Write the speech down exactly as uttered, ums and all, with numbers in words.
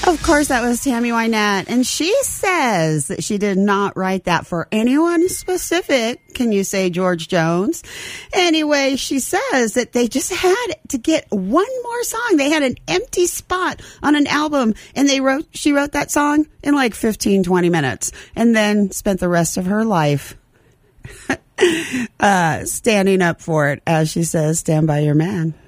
Of course, that was Tammy Wynette. And she says that she did not write that for anyone specific. Can you say George Jones? Anyway, she says that they just had to get one more song. They had an empty spot on an album, and they wrote, she wrote that song in like fifteen, twenty minutes, and then spent the rest of her life uh, standing up for it, as she says, stand by your man.